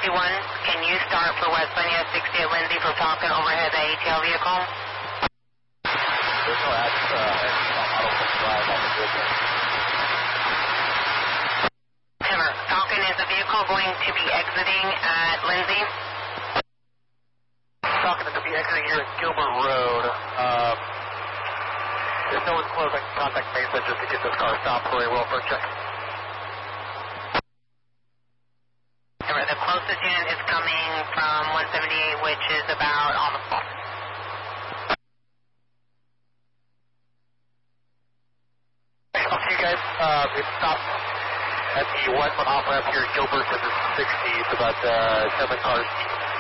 can you start for West Linear 60 at Lindsay for Falcon overhead the ATL vehicle? There's no action on Auto Drive on the business. Timber, Falcon, is the vehicle going to be exiting at Lindsay? Falcon is going to be exiting here at Gilbert Road. If no one's close, I can contact Mesa just to get this car stopped for a welfare check. Timber, the closest unit is coming from 178, which is about on the floor. I'll see you guys. It stopped at the westbound off ramp here at Gilbert. This is 60. It's about 7 cars.